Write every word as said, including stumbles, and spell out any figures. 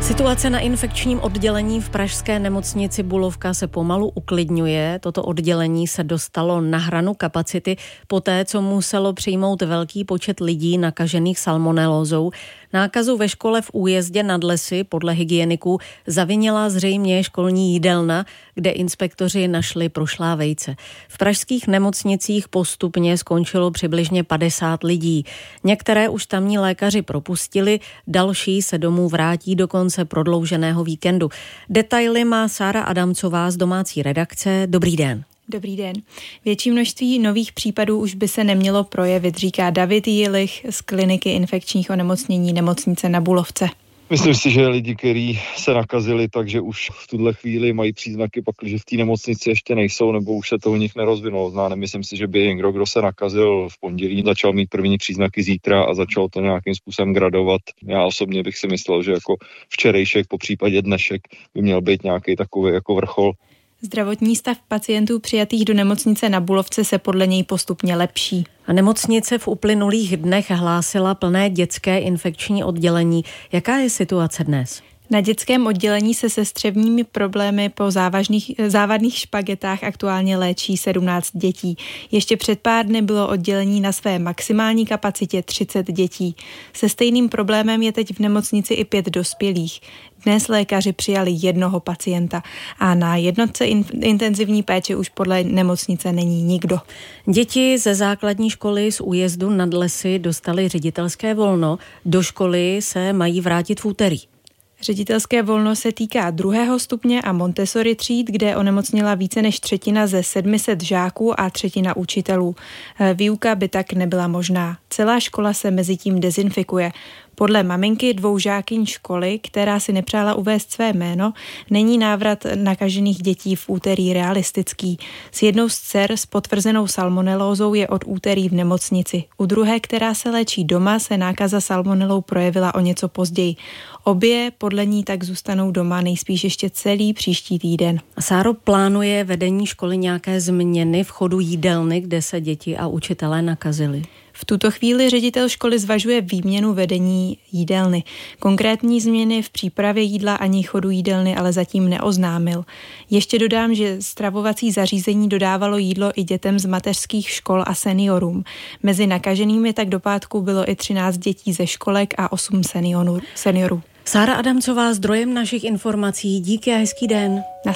Situace na infekčním oddělení v pražské nemocnici Bulovka se pomalu uklidňuje. Toto oddělení se dostalo na hranu kapacity poté, co muselo přijmout velký počet lidí nakažených salmonelózou. Nákazu ve škole v Újezdě nad Lesy podle hygieniků zavinila zřejmě školní jídelna, kde inspektoři našli prošlá vejce. V pražských nemocnicích postupně skončilo přibližně padesát lidí. Některé už tamní lékaři propustili, další se domů vrátí do konce prodlouženého víkendu. Detaily má Sára Adamcová z domácí redakce. Dobrý den. Dobrý den. Větší množství nových případů už by se nemělo projevit, říká David Jilich z kliniky infekčních onemocnění nemocnice na Bulovce. Myslím si, že lidi, kteří se nakazili, takže už v tuhle chvíli mají příznaky, pakliže v té nemocnici ještě nejsou, nebo už se to u nich nerozvinulo. Zná, nemyslím si, že by někdo, kdo se nakazil v pondělí, začal mít první příznaky zítra a začal to nějakým způsobem gradovat. Já osobně bych si myslel, že jako včerejšek, po případě dnešek by měl být nějaký takový jako vrchol. Zdravotní stav pacientů přijatých do nemocnice na Bulovce se podle něj postupně lepší. A nemocnice v uplynulých dnech hlásila plné dětské infekční oddělení. Jaká je situace dnes? Na dětském oddělení se se střevními problémy po závažných, závadných špagetách aktuálně léčí sedmnáct dětí. Ještě před pár dny bylo oddělení na své maximální kapacitě třicet dětí. Se stejným problémem je teď v nemocnici i pět dospělých. Dnes lékaři přijali jednoho pacienta a na jednotce in, intenzivní péče už podle nemocnice není nikdo. Děti ze základní školy z Újezdu nad Lesy dostali ředitelské volno. Do školy se mají vrátit v úterý. Ředitelské volno se týká druhého stupně a Montessori tříd, kde onemocnila více než třetina ze sedmi set žáků a třetina učitelů. Výuka by tak nebyla možná. Celá škola se mezitím dezinfikuje. Podle maminky dvou žákyň školy, která si nepřála uvést své jméno, není návrat nakažených dětí v úterý realistický. S jednou z dcer s potvrzenou salmonelózou je od úterý v nemocnici. U druhé, která se léčí doma, se nákaza salmonelou projevila o něco později. Obě podle ní tak zůstanou doma nejspíš ještě celý příští týden. Sáro, plánuje vedení školy nějaké změny v chodu jídelny, kde se děti a učitelé nakazili? V tuto chvíli ředitel školy zvažuje výměnu vedení jídelny. Konkrétní změny v přípravě jídla ani chodu jídelny ale zatím neoznámil. Ještě dodám, že stravovací zařízení dodávalo jídlo i dětem z mateřských škol a seniorům. Mezi nakaženými tak do pátku bylo i třináct dětí ze školek a osm seniorů. Sára Adamcová, zdrojem našich informací. Díky a hezký den. Naschle.